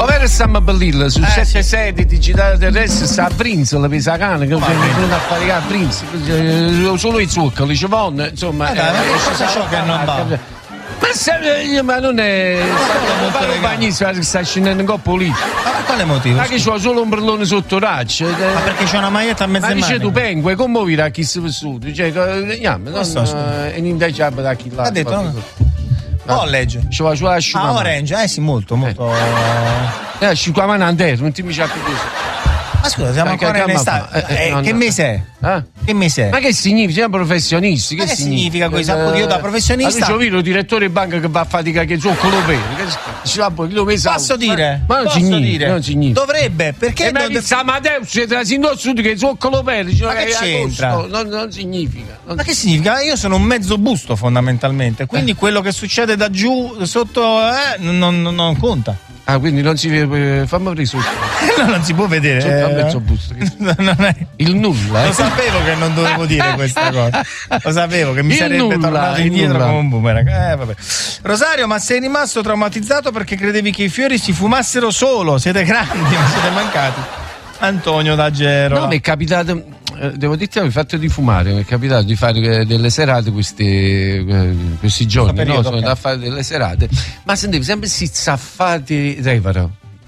Ovvero stiamo a bellilla su 7 sedi digitali terrestri, sta a Prince, la pesa cane, che non a fare a Prince, solo i zuccheri, ci vanno, insomma. Ciò che non va. Ma non è. Fare un bagnista che sta scendendo un po' pulito. Ma per quale motivo? Ma che c'ho solo un brillone sotto raccia. Ma perché c'è una maglietta a mezza mano? Ma dice tu pengue, come vuoi a chi si è vissuto? Cioè, è un'indaggiata da chi l'ha. Ha detto no? College. Ci va sulla asciugamano. Orange, sì, molto. Asciugamano intero, non ti mi c'ha più questo. Ma scusa, siamo ancora in estate. Che mese è? Che mese è? Ma che significa? Siamo professionisti. Che significa questo? Io da professionista. Io vedo il direttore di banca che va a fatica che zoccolo vero. Posso dire? Ma non significa. Dovrebbe, perché non Amadeus c'è tra Sindozzuti che zoccolo vero. Ma che c'entra? Non significa. Ma che significa? Io sono un mezzo busto fondamentalmente, quindi quello che succede da giù sotto non conta. Ah, quindi non si vede, fammi aprire sotto. No, non si può vedere. Sotto a mezzo busto. Non è il nulla. Lo sapevo che non dovevo dire questa cosa. Lo sapevo che mi sarebbe tornato indietro come un boomerang. Vabbè. Rosario, ma sei rimasto traumatizzato perché credevi che i fiori si fumassero solo? Siete grandi, ma siete mancati. Antonio da Gero. No, mi è capitato, devo dirti, il fatto di fumare, mi è capitato di fare delle serate questi giorni, periodo, sono da fare delle serate, ma sentivo sempre questi zaffati Revaro.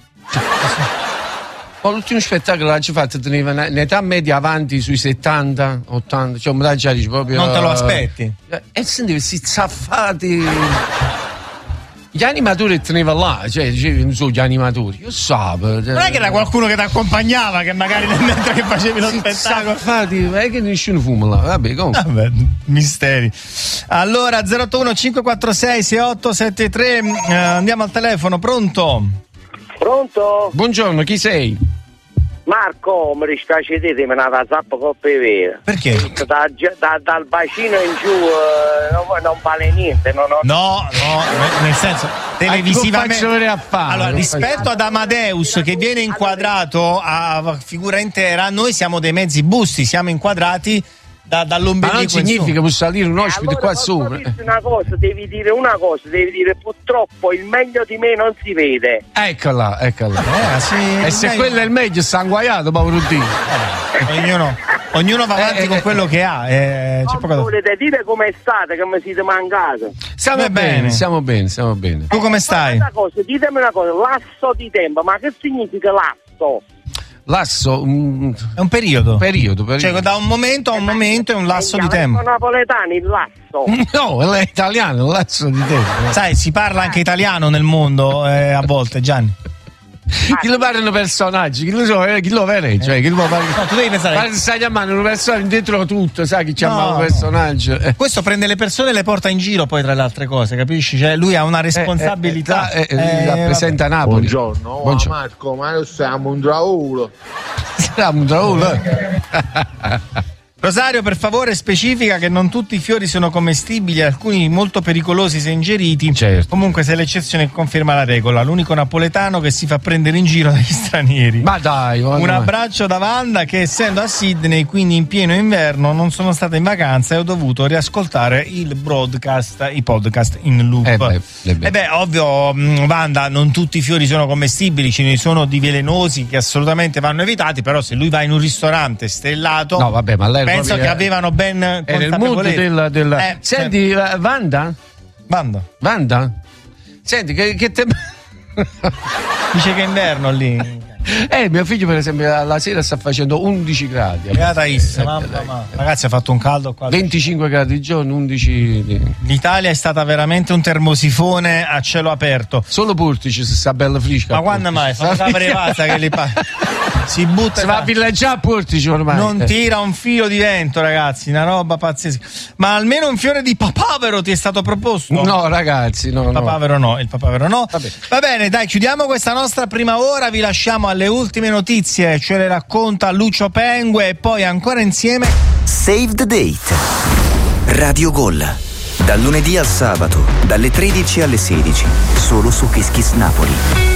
L'ultimo spettacolo l'ho fatto, teneva un'età media avanti sui 70, 80, cioè un già dice proprio. Non te lo aspetti? E sentivo questi zaffati. Gli animatori teneva là, cioè dicevi, non so, gli animatori, io sapevo. Non è che era qualcuno che ti accompagnava, che magari mentre che facevi lo spettacolo. Infatti, è che nessuno fuma là, vabbè, comunque. Vabbè, misteri. Allora, 081 546 6873, andiamo al telefono, pronto? Pronto? Buongiorno, chi sei? Marco, mi dispiace di te, me ne da zappa coppe vera. Perché? Dal bacino in giù non vale niente. No, nel senso, televisivamente. Allora, rispetto ad Amadeus che viene inquadrato a figura intera, noi siamo dei mezzi busti, siamo inquadrati dall'ombelico. Ma non significa può salire un ospite allora, qua sopra. Devi dire purtroppo il meglio di me non si vede. Eccola. Sì, e se quello è il meglio, sta inguaiato, povero Dio. Ognuno va avanti con quello che ha. Volete dire com'è state, che mi siete mancato? Stiamo bene. Tu come stai? Ditemi una cosa, lasso di tempo, ma che significa lasso? Lasso è un periodo. Cioè da un momento a un momento è un lasso di tempo. Sono napoletani il lasso. No, è italiano, il lasso di tempo. Sai, si parla anche italiano nel mondo a volte, Gianni. Chi lo parlano personaggi, chi lo vede, cioè chi lo parla. No, tu devi pensare. Ma stai chiamando un personaggio dietro tutto, sai chi chiama un personaggio. Questo prende le persone e le porta in giro poi tra le altre cose, capisci? Cioè lui ha una responsabilità. Rappresenta Napoli. Buongiorno. Marco, ma noi siamo un draulo. Rosario, per favore specifica che non tutti i fiori sono commestibili, alcuni molto pericolosi se ingeriti. Certo. Comunque se l'eccezione conferma la regola, l'unico napoletano che si fa prendere in giro dagli stranieri. Ma dai, un abbraccio da Wanda che essendo a Sydney, quindi in pieno inverno, non sono stata in vacanza e ho dovuto riascoltare i podcast in loop. Ovvio, Wanda, non tutti i fiori sono commestibili, ce ne sono di velenosi che assolutamente vanno evitati, però se lui va in un ristorante stellato. No, vabbè, ma lei penso che avevano ben nel mondo del senti, Wanda? Senti che te dice che è inverno lì. Mio figlio per esempio la sera sta facendo 11 gradi. Ragazzi, ha fatto un caldo qua. 25 gradi di giorno, 11. L'Italia è stata veramente un termosifone a cielo aperto. Solo Portici si sta bella frisca. Ma quando mai? Fa una prevata che li si butta. Si va a villaggiare a Portici ormai. Non tira un filo di vento, ragazzi, una roba pazzesca. Ma almeno un fiore di papavero ti è stato proposto? No, ragazzi, no. Il papavero no. Va bene, dai, chiudiamo questa nostra prima ora, vi lasciamo alle ultime notizie, ce le racconta Lucio Pengue e poi ancora insieme Save the Date. Radio Gol. Dal lunedì al sabato, dalle 13 alle 16, solo su Kiss Kiss Napoli.